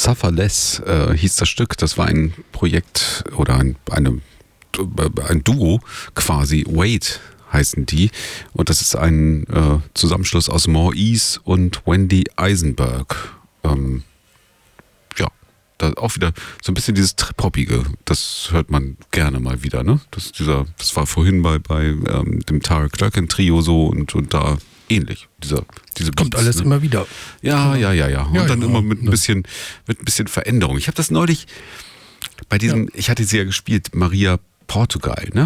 Suffer Less hieß das Stück. Das war ein Projekt oder ein Duo quasi. Wait heißen die. Und das ist ein Zusammenschluss aus Maurice und Wendy Eisenberg. Ja, da auch wieder so ein bisschen dieses Trip-Hoppige. Das hört man gerne mal wieder, ne? Das war vorhin bei dem Tara Clarkin Trio so und da ähnlich. Diese kommt Beats, alles ne? immer wieder. Ja. Und dann immer mit ein bisschen Veränderung. Ich habe das neulich bei diesem, ich hatte sie ja gespielt, Maria Portugal, ne?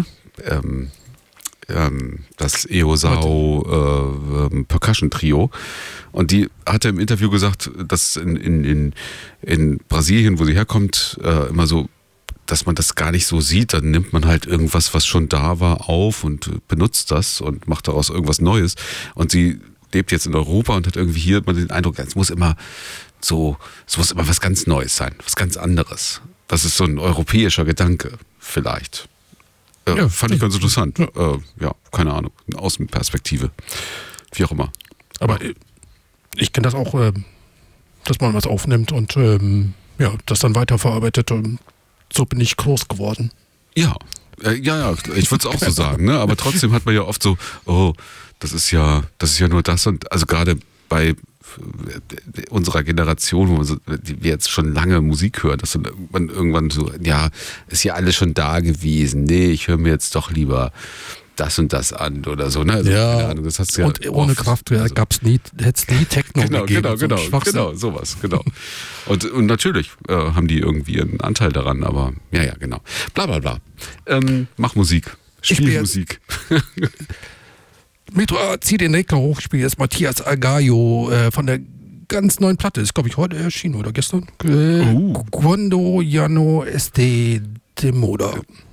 Das Eosao Percussion Trio. Und die hatte im Interview gesagt, dass in Brasilien, wo sie herkommt, immer so, dass man das gar nicht so sieht. Dann nimmt man halt irgendwas, was schon da war, auf und benutzt das und macht daraus irgendwas Neues. Und sie lebt jetzt in Europa und hat irgendwie hier man den Eindruck, es muss immer was ganz Neues sein, was ganz anderes. Das ist so ein europäischer Gedanke, vielleicht. Fand ich ganz interessant. Ja, keine Ahnung. Eine Außenperspektive. Wie auch immer. Aber ich kenne das auch, dass man was aufnimmt und das dann weiterverarbeitet. So bin ich groß geworden. Ja, ich würde es auch so sagen. Ne? Aber trotzdem hat man ja oft so, das ist ja nur das. Und also gerade bei unserer Generation, wo wir jetzt schon lange Musik hören, dass man irgendwann so, ja, ist ja alles schon da gewesen. Nee, ich höre mir jetzt doch lieber das und das an oder so. Ne? Also, keine Ahnung, das hast du ja und ohne Kraftwerk hätte es nie Techno gegeben. Genau, sowas, genau. Und natürlich haben die irgendwie ihren Anteil daran, aber ja, genau. Bla bla bla. Mach Musik. Spiel Musik. Metro, zieh den Regler hoch, spiel jetzt Matthias Algaio von der ganz neuen Platte. Ist, glaube ich, heute erschienen oder gestern. Quando ya no esté de moda.